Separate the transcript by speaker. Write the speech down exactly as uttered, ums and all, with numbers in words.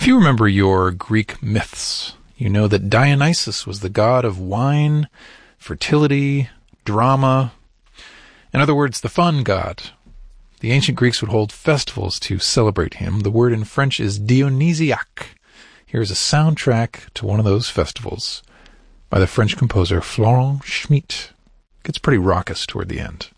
Speaker 1: If you remember your Greek myths, you know that Dionysus was the god of wine, fertility, drama. In other words, the fun god. The ancient Greeks would hold festivals to celebrate him. The word in French is Dionysiaque. Here's a soundtrack to one of those festivals by the French composer Florent Schmitt. Gets pretty raucous toward the end.